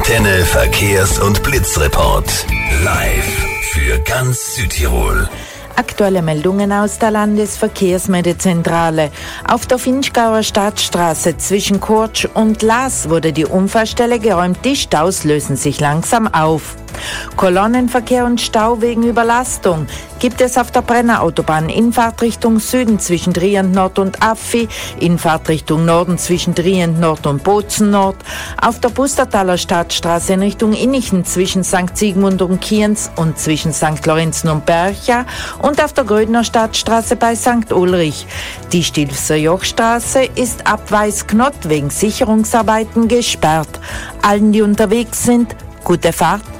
Antenne Verkehrs- und Blitzreport. Live für ganz Südtirol. Aktuelle Meldungen aus der Landesverkehrsmeldezentrale. Auf der Vinschgauer Stadtstraße zwischen Kurtsch und Laas wurde die Unfallstelle geräumt. Die Staus lösen sich langsam auf. Kolonnenverkehr und Stau wegen Überlastung gibt es auf der Brennerautobahn in Fahrtrichtung Süden zwischen Trient Nord und Affi, in Fahrtrichtung Norden zwischen Trient Nord und Bozen Nord, auf der Pustertaler Stadtstraße in Richtung Innichen zwischen St. Sigmund und Kienz und zwischen St. Lorenzen und Bercha und auf der Grödner Stadtstraße bei St. Ulrich. Die Stilfser Jochstraße ist ab Weißknott wegen Sicherungsarbeiten gesperrt. Allen, die unterwegs sind, gute Fahrt